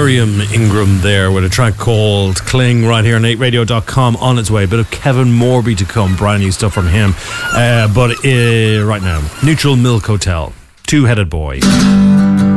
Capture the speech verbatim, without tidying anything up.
Miriam Ingram there with a track called Cling right here on eight radio dot com on its way. A bit of Kevin Morby to come, brand new stuff from him. Uh, but uh, right now, Neutral Milk Hotel, Two-Headed Boy.